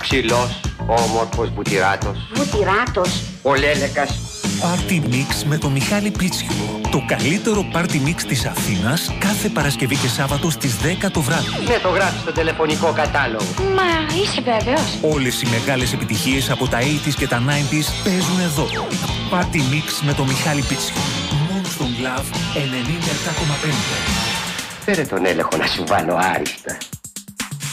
Ψηλός, όμορφος, βουτυράτος. Βουτυράτος. Ο Λέλεκας. Party Mix με τον Μιχάλη Πίτσιο. Το καλύτερο Party Mix της Αθήνας κάθε Παρασκευή και Σάββατο στις 10 το βράδυ. Ναι, το γράφει στο τηλεφωνικό κατάλογο. Μα είσαι βέβαιος? Όλες οι μεγάλες επιτυχίες από τα 80s και τα 90s παίζουν εδώ. Party Mix με τον Μιχάλη Πίτσιο. Μόνο στον Love 97,5. Φέρε τον έλεγχο να σου βάλω άριστα.